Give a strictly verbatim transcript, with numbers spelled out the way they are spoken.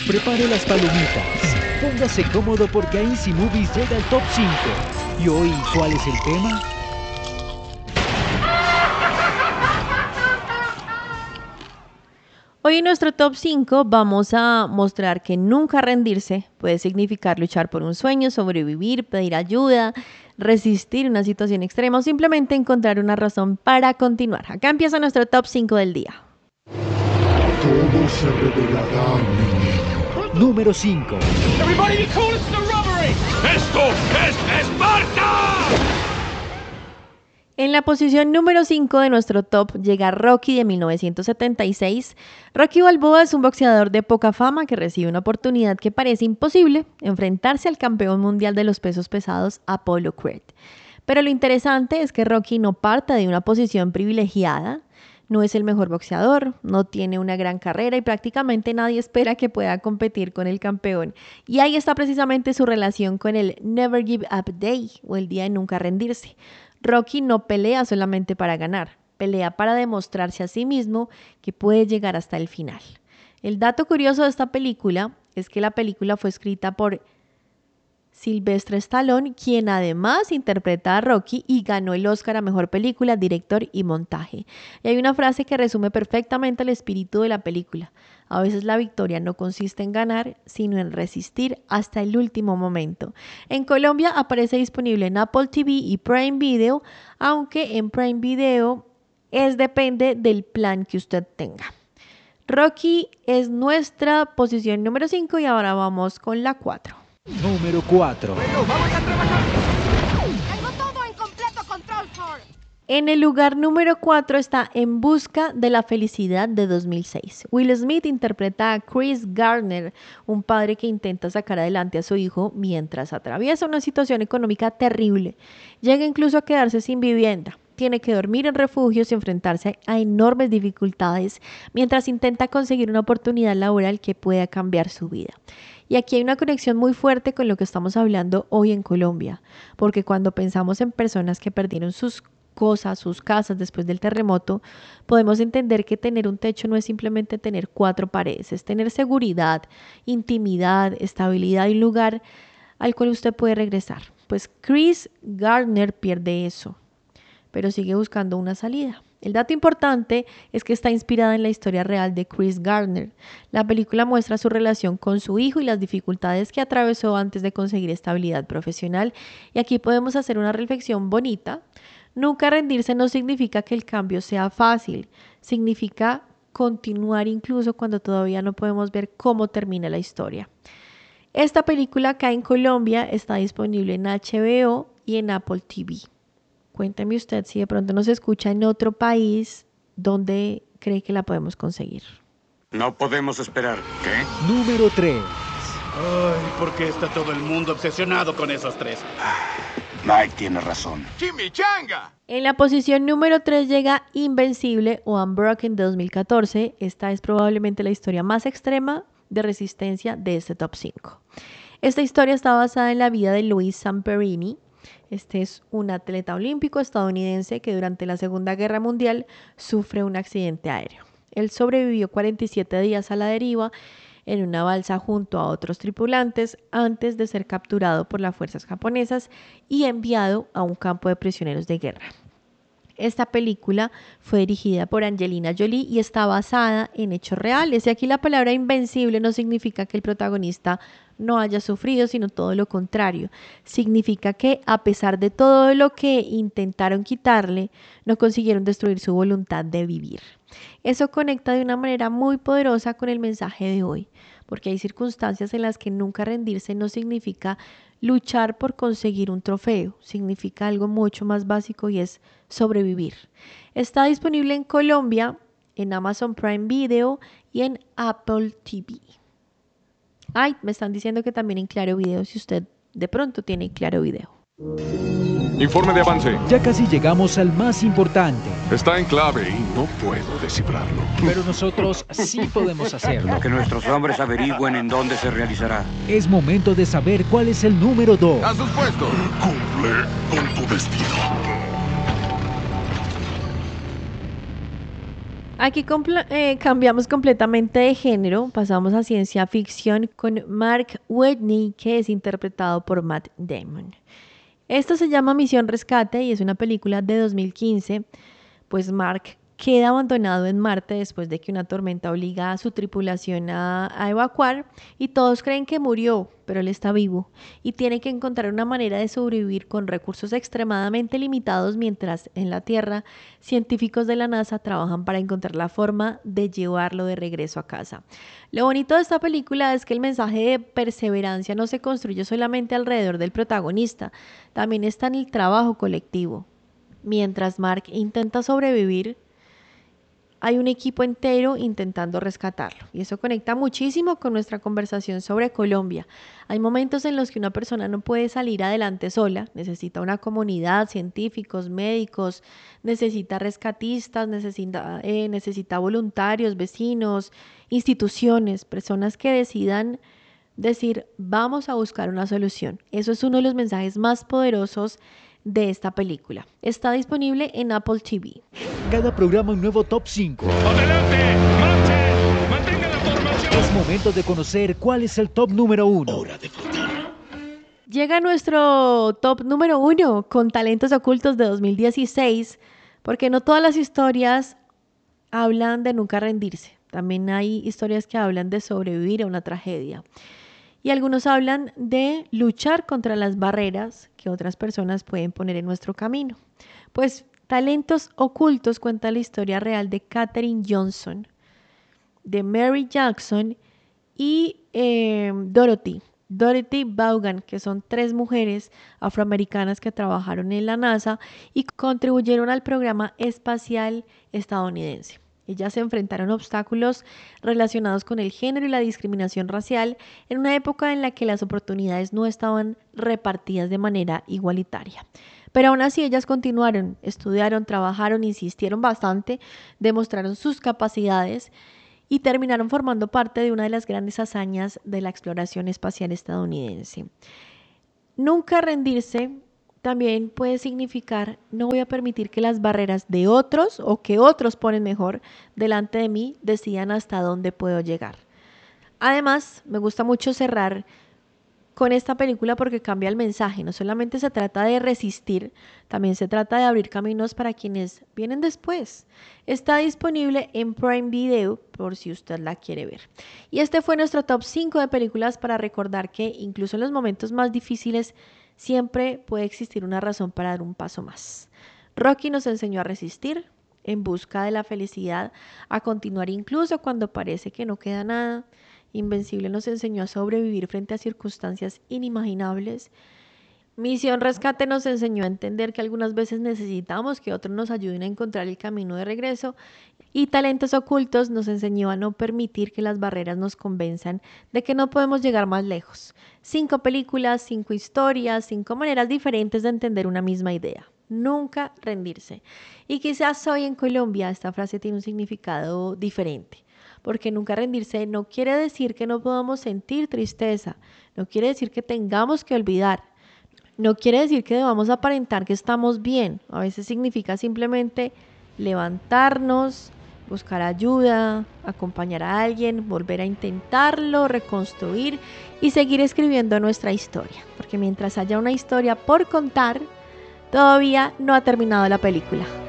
Prepare las palomitas. Póngase cómodo porque a Easy Movies llega el top cinco. ¿Y hoy cuál es el tema? Hoy en nuestro top cinco vamos a mostrar que nunca rendirse puede significar luchar por un sueño, sobrevivir, pedir ayuda, resistir una situación extrema o simplemente encontrar una razón para continuar. Acá empieza nuestro top cinco del día. Todo se revelará, mi niño. Número cinco. Everybody be cool, it's the robbery! ¡Esto es Esparta! En la posición número cinco de nuestro top llega Rocky de mil novecientos setenta y seis. Rocky Balboa es un boxeador de poca fama que recibe una oportunidad que parece imposible, enfrentarse al campeón mundial de los pesos pesados, Apollo Creed. Pero lo interesante es que Rocky no parte de una posición privilegiada, no es el mejor boxeador, no tiene una gran carrera y prácticamente nadie espera que pueda competir con el campeón. Y ahí está precisamente su relación con el Never Give Up Day o el día de nunca rendirse. Rocky no pelea solamente para ganar, pelea para demostrarse a sí mismo que puede llegar hasta el final. El dato curioso de esta película es que la película fue escrita por Sylvester Stallone, quien además interpreta a Rocky y ganó el Oscar a Mejor Película, Director y Montaje. Y hay una frase que resume perfectamente el espíritu de la película. A veces la victoria no consiste en ganar, sino en resistir hasta el último momento. En Colombia aparece disponible en Apple T V y Prime Video, aunque en Prime Video es depende del plan que usted tenga. Rocky es nuestra posición número cinco y ahora vamos con la cuatro. Número cuatro. Bueno, vamos a trabajar. Tengo todo en completo control, Thor. En el lugar número cuatro está En busca de la felicidad de dos mil seis. Will Smith interpreta a Chris Gardner, un padre que intenta sacar adelante a su hijo mientras atraviesa una situación económica terrible. Llega incluso a quedarse sin vivienda. Tiene que dormir en refugios y enfrentarse a enormes dificultades mientras intenta conseguir una oportunidad laboral que pueda cambiar su vida. Y aquí hay una conexión muy fuerte con lo que estamos hablando hoy en Colombia, porque cuando pensamos en personas que perdieron sus cosas, sus casas después del terremoto, podemos entender que tener un techo no es simplemente tener cuatro paredes, es tener seguridad, intimidad, estabilidad y un lugar al cual usted puede regresar. Pues Chris Gardner pierde eso, pero sigue buscando una salida. El dato importante es que está inspirada en la historia real de Chris Gardner. La película muestra su relación con su hijo y las dificultades que atravesó antes de conseguir estabilidad profesional. Y aquí podemos hacer una reflexión bonita. Nunca rendirse no significa que el cambio sea fácil. Significa continuar incluso cuando todavía no podemos ver cómo termina la historia. Esta película acá en Colombia está disponible en H B O y en Apple T V. Cuénteme usted si de pronto nos escucha en otro país, ¿dónde cree que la podemos conseguir? No podemos esperar. ¿Qué? Número tres. Ay, ¿por qué está todo el mundo obsesionado con esos tres? Mike tiene razón. ¡Chimichanga! En la posición número tres llega Invencible o Unbroken de dos mil catorce. Esta es probablemente la historia más extrema de resistencia de este top cinco. Esta historia está basada en la vida de Luis Samperini. Este es un atleta olímpico estadounidense que durante la Segunda Guerra Mundial sufre un accidente aéreo. Él sobrevivió cuarenta y siete días a la deriva en una balsa junto a otros tripulantes antes de ser capturado por las fuerzas japonesas y enviado a un campo de prisioneros de guerra. Esta película fue dirigida por Angelina Jolie y está basada en hechos reales. Y aquí la palabra invencible no significa que el protagonista no haya sufrido, sino todo lo contrario. Significa que a pesar de todo lo que intentaron quitarle, no consiguieron destruir su voluntad de vivir. Eso conecta de una manera muy poderosa con el mensaje de hoy, porque hay circunstancias en las que nunca rendirse no significa luchar por conseguir un trofeo, significa algo mucho más básico y es sobrevivir. Está disponible en Colombia, en Amazon Prime Video y en Apple T V. Ay, me están diciendo que también en Claro Video, si usted de pronto tiene Claro Video. Informe de avance. Ya casi llegamos al más importante. Está en clave y no puedo descifrarlo. Pero nosotros sí podemos hacerlo. Que nuestros hombres averigüen en dónde se realizará. Es momento de saber cuál es el número dos. ¡A sus puestos! Cumple con tu destino. Aquí compl- eh, cambiamos completamente de género, pasamos a ciencia ficción con Mark Whitney, que es interpretado por Matt Damon. Esto se llama Misión Rescate y es una película de dos mil quince, pues Mark queda abandonado en Marte después de que una tormenta obliga a su tripulación a, a evacuar y todos creen que murió, pero él está vivo y tiene que encontrar una manera de sobrevivir con recursos extremadamente limitados mientras en la Tierra científicos de la NASA trabajan para encontrar la forma de llevarlo de regreso a casa. Lo bonito de esta película es que el mensaje de perseverancia no se construye solamente alrededor del protagonista, también está en el trabajo colectivo. Mientras Mark intenta sobrevivir, hay un equipo entero intentando rescatarlo y eso conecta muchísimo con nuestra conversación sobre Colombia. Hay momentos en los que una persona no puede salir adelante sola, necesita una comunidad, científicos, médicos, necesita rescatistas, necesita, eh, necesita voluntarios, vecinos, instituciones, personas que decidan decir vamos a buscar una solución. Eso es uno de los mensajes más poderosos de esta película. Está disponible en Apple T V. Cada programa un nuevo top cinco. ¡Adelante! ¡Marchen! ¡Mantengan la formación! Es momento de conocer cuál es el top número uno. Hora de flotar. Llega nuestro top número uno con Talentos Ocultos de dos mil dieciséis, porque no todas las historias hablan de nunca rendirse. También hay historias que hablan de sobrevivir a una tragedia. Y algunos hablan de luchar contra las barreras que otras personas pueden poner en nuestro camino. Pues Talentos Ocultos cuenta la historia real de Katherine Johnson, de Mary Jackson y eh, Dorothy. Dorothy Vaughan, que son tres mujeres afroamericanas que trabajaron en la NASA y contribuyeron al programa espacial estadounidense. Ellas se enfrentaron a obstáculos relacionados con el género y la discriminación racial en una época en la que las oportunidades no estaban repartidas de manera igualitaria. Pero aún así ellas continuaron, estudiaron, trabajaron, insistieron bastante, demostraron sus capacidades y terminaron formando parte de una de las grandes hazañas de la exploración espacial estadounidense. Nunca rendirse también puede significar no voy a permitir que las barreras de otros o que otros ponen mejor delante de mí decidan hasta dónde puedo llegar. Además, me gusta mucho cerrar con esta película porque cambia el mensaje. No solamente se trata de resistir, también se trata de abrir caminos para quienes vienen después. Está disponible en Prime Video por si usted la quiere ver. Y este fue nuestro top cinco de películas para recordar que incluso en los momentos más difíciles siempre puede existir una razón para dar un paso más. Rocky nos enseñó a resistir en busca de la felicidad, a continuar incluso cuando parece que no queda nada. Invencible nos enseñó a sobrevivir frente a circunstancias inimaginables. Misión Rescate nos enseñó a entender que algunas veces necesitamos que otros nos ayuden a encontrar el camino de regreso. Y Talentos Ocultos nos enseñó a no permitir que las barreras nos convenzan de que no podemos llegar más lejos. Cinco películas, cinco historias, cinco maneras diferentes de entender una misma idea. Nunca rendirse. Y quizás hoy en Colombia esta frase tiene un significado diferente. Porque nunca rendirse no quiere decir que no podamos sentir tristeza, no quiere decir que tengamos que olvidar, no quiere decir que debamos aparentar que estamos bien. A veces significa simplemente levantarnos, buscar ayuda, acompañar a alguien, volver a intentarlo, reconstruir y seguir escribiendo nuestra historia. Porque mientras haya una historia por contar, todavía no ha terminado la película.